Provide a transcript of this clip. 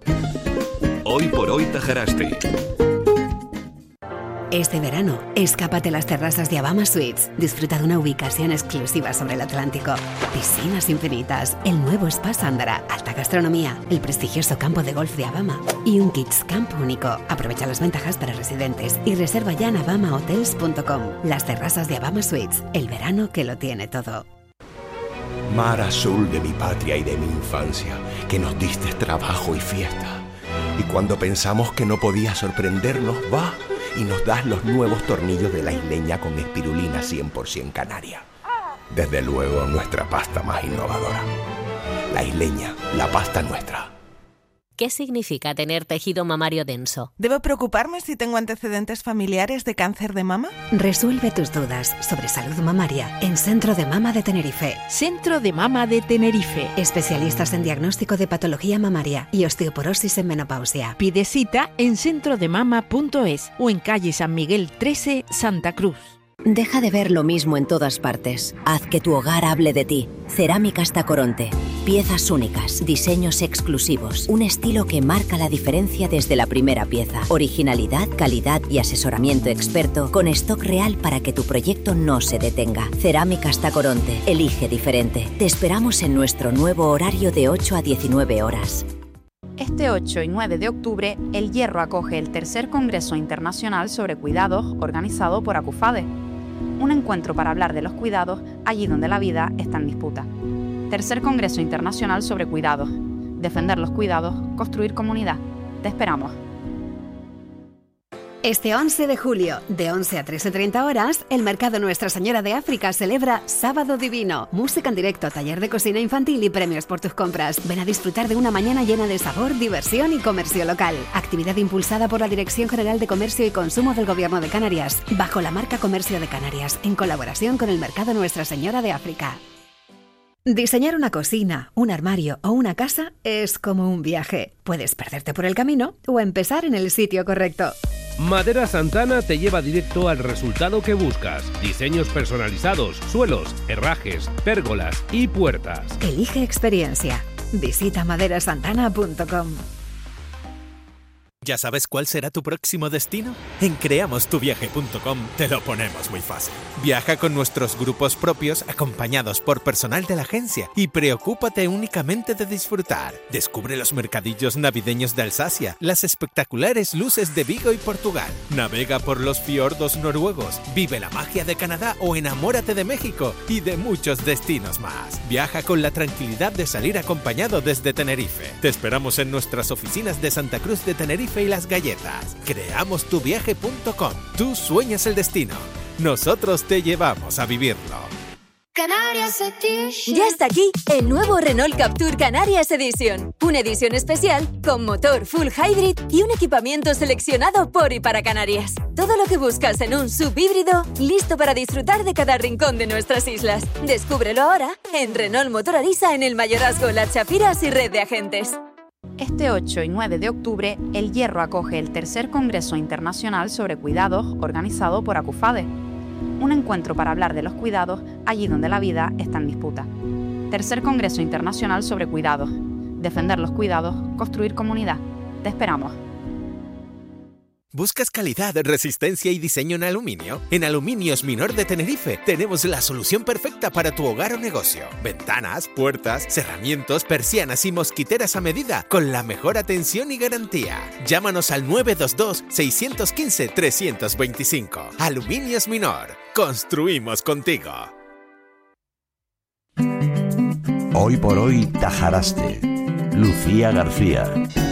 Hoy por hoy Tajaraste. Este verano, escápate a las terrazas de Abama Suites. Disfruta de una ubicación exclusiva sobre el Atlántico. Piscinas infinitas, el nuevo Spa Sándara, alta gastronomía, el prestigioso campo de golf de Abama y un Kids Camp único. Aprovecha las ventajas para residentes y reserva ya en abamahotels.com. Las terrazas de Abama Suites, el verano que lo tiene todo. Mar azul de mi patria y de mi infancia, que nos diste trabajo y fiesta. Y cuando pensamos que no podía sorprendernos, va y nos das los nuevos tornillos de La Isleña con espirulina 100% canaria. Desde luego, nuestra pasta más innovadora. La Isleña, la pasta nuestra. ¿Qué significa tener tejido mamario denso? ¿Debo preocuparme si tengo antecedentes familiares de cáncer de mama? Resuelve tus dudas sobre salud mamaria en Centro de Mama de Tenerife. Centro de Mama de Tenerife. Especialistas en diagnóstico de patología mamaria y osteoporosis en menopausia. Pide cita en centrodemama.es o en calle San Miguel 13, Santa Cruz. Deja de ver lo mismo en todas partes. Haz que tu hogar hable de ti. Cerámicas Tacoronte. Piezas únicas, diseños exclusivos, un estilo que marca la diferencia desde la primera pieza. Originalidad, calidad y asesoramiento experto con stock real para que tu proyecto no se detenga. Cerámicas Tacoronte. Elige diferente. Te esperamos en nuestro nuevo horario de 8 a 19 horas. Este 8 y 9 de octubre, El Hierro acoge el tercer Congreso Internacional sobre Cuidados organizado por Acufade. Un encuentro para hablar de los cuidados allí donde la vida está en disputa. Tercer Congreso Internacional sobre Cuidados. Defender los cuidados, construir comunidad. Te esperamos. Este 11 de julio, de 11 a 13:30 horas, el Mercado Nuestra Señora de África celebra Sábado Divino. Música en directo, taller de cocina infantil y premios por tus compras. Ven a disfrutar de una mañana llena de sabor, diversión y comercio local. Actividad impulsada por la Dirección General de Comercio y Consumo del Gobierno de Canarias, bajo la marca Comercio de Canarias, en colaboración con el Mercado Nuestra Señora de África. Diseñar una cocina, un armario o una casa es como un viaje. Puedes perderte por el camino o empezar en el sitio correcto. Madera Santana te lleva directo al resultado que buscas. Diseños personalizados, suelos, herrajes, pérgolas y puertas. Elige experiencia. Visita maderasantana.com. ¿Ya sabes cuál será tu próximo destino? En creamostuviaje.com te lo ponemos muy fácil. Viaja con nuestros grupos propios acompañados por personal de la agencia y preocúpate únicamente de disfrutar. Descubre los mercadillos navideños de Alsacia, las espectaculares luces de Vigo y Portugal. Navega por los fiordos noruegos, vive la magia de Canadá o enamórate de México y de muchos destinos más. Viaja con la tranquilidad de salir acompañado desde Tenerife. Te esperamos en nuestras oficinas de Santa Cruz de Tenerife y Las Galletas. Creamostuviaje.com. Tú sueñas el destino. Nosotros te llevamos a vivirlo. Canarias Edition. Ya está aquí el nuevo Renault Captur Canarias Edition. Una edición especial con motor full hybrid y un equipamiento seleccionado por y para Canarias. Todo lo que buscas en un subhíbrido, listo para disfrutar de cada rincón de nuestras islas. Descúbrelo ahora en Renault Motor Arisa en el Mayorazgo, Las Chafiras y red de agentes. Este 8 y 9 de octubre, El Hierro acoge el tercer Congreso Internacional sobre Cuidados organizado por Acufade. Un encuentro para hablar de los cuidados allí donde la vida está en disputa. Tercer Congreso Internacional sobre Cuidados. Defender los cuidados, construir comunidad. Te esperamos. ¿Buscas calidad, resistencia y diseño en aluminio? En Aluminios Minor de Tenerife tenemos la solución perfecta para tu hogar o negocio. Ventanas, puertas, cerramientos, persianas y mosquiteras a medida con la mejor atención y garantía. Llámanos al 922-615-325. Aluminios Minor. Construimos contigo. Hoy por hoy Tajaraste. Lucía García.